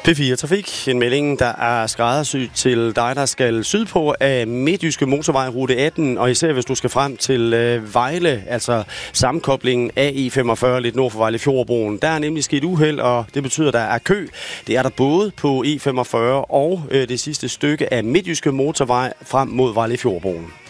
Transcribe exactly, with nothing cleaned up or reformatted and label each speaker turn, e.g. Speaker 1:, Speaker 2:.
Speaker 1: P fire Trafik. En melding, der er skræddersyet til dig, der skal sydpå af Midtjyske Motorvej rute atten, og især hvis du skal frem til øh, Vejle, altså sammenkoblingen af E femogfyrre lidt nord for Vejle Fjordbroen. Der er nemlig sket uheld, og det betyder, at der er kø. Det er der både på E femogfyrre og øh, det sidste stykke af Midtjyske Motorvej frem mod Vejle Fjordbroen.